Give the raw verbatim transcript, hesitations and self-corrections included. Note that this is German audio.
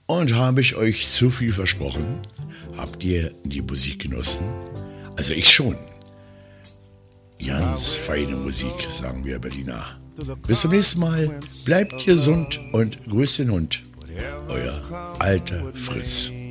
Und habe ich euch zu viel versprochen? Habt ihr die Musik genossen? Also ich schon. Ganz feine Musik, sagen wir Berliner. Bis zum nächsten Mal. Bleibt gesund und grüßt den Hund. Euer alter Fritz.